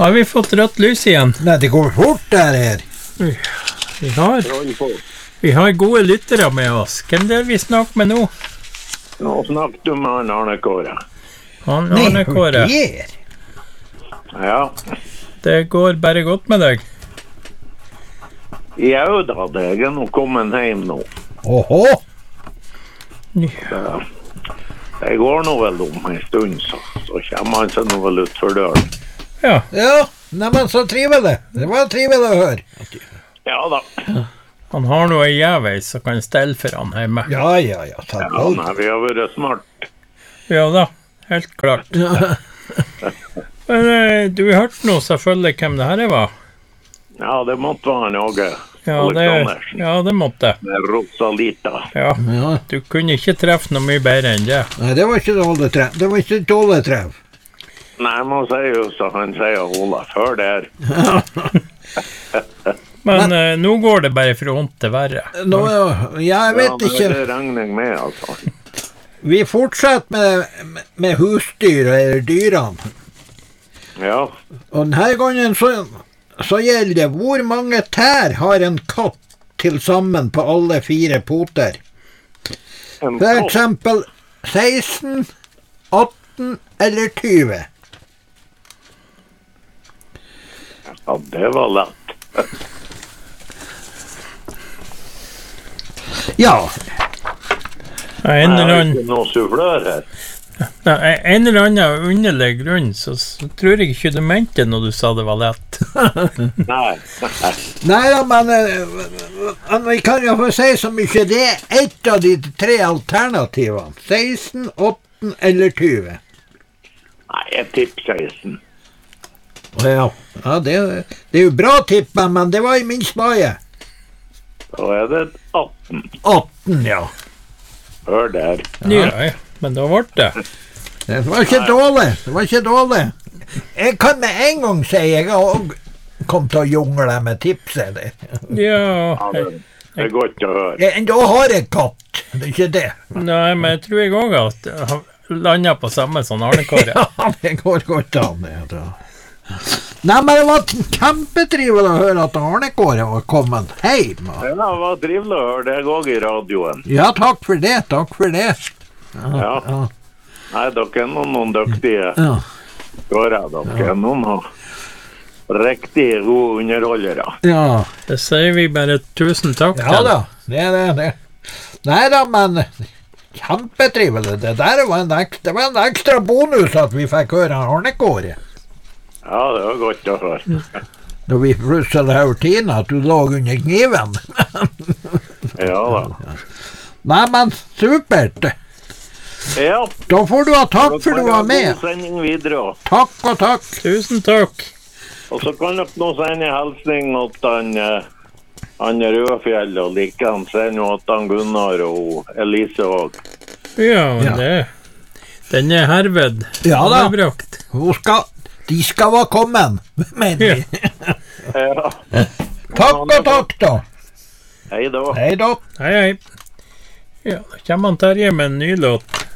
Har vi fått rødt lys igjen? Nei, det går fort der her. Vi har gode lyttere med oss. Hvem er det vi snakker med nå? Nå snakker du med Arne Kåre. Arne Kåre. Ja. Det går bare godt med deg. Ja da, det er nå kommet hjem nå. Åhå. Det går nå vel om en stund, så kommer han seg nå vel ut for døren. Ja, men så trivelig. Det var trivelig å høre. Ja da. han har noe i jævei som kan stelle for han hjemme. Ja, Ja, nei, vi har vært smart. Ja da, helt klart. Men du hørte nå selvfølgelig hvem det her var. Ja, det måtte være noe. Ja, det måtte. Med Rosalita. Ja, du kunne ikke treffe noe mye bedre enn det. Nei, det var ikke dårlig treff. Nei, man sier jo så han sier Ola før der. Men nå går det bare fra ondt til verre. Jeg vet ikke. Det regner jeg med, altså. Vi fortsetter med husdyr eller dyrene. Ja. Og denne gangen så gjelder det hvor mange tær har en katt til sammen på alle 4 poter. For eksempel 16, 18 eller 20. Ja, det var lett. Ja. En eller annen ikke noe sufflør her. En eller annen underlig grunn, så tror jeg ikke du mente når du sa det var lett. Nei. Nei da, men vi kan jo få si så mye. Det er ett av de 3 alternativene. 16, 18 eller 20. Nei, jeg tipper 16. Ja, det er jo bra tippet, men det var i min spaje. Da er det 18. 18, ja. Hør der. Ja, men da ble det. Det var ikke dårlig. Jeg kan med en gang si jeg har også kommet til å jungle med tipset. Ja, det er godt å høre. Da har jeg katt, det er ikke det. Nei, men jeg tror jeg også at jeg har landet på samme som Arne Kåre. Ja, det går godt an, det. Nei, men det var kjempetrivelig å høre at Arne Kåre var kommet hjem. Ja, det var trivelig å høre deg også i radioen. Ja, takk for det. Ja. Nei, dere er noen dyktige. Dere er noen riktig gode underholdere. Ja. Det sier vi bare 1000 takk til. Ja da, det. Nei da, men kjempetrivelig. Det var en ekstra bonus at vi fikk høre Arne Kåre. Ja, det var godt å høre. Da vi plutselig hørte Tina at du lå under kniven. Ja da. Nei, men supert. Ja. Da får du ha takk for du var med. God sending videre. Takk og takk. Tusen takk. Og så kan dere nå sende hilsning til han Rødfjell, og like han sende til Gunnar og Elise også. Ja, den er herved. Ja da. Brakt. De skal være kommet, mener vi. Ja. Takk og takk da. Hei da. Hei. Ja, da kommer han Terje med en ny låt.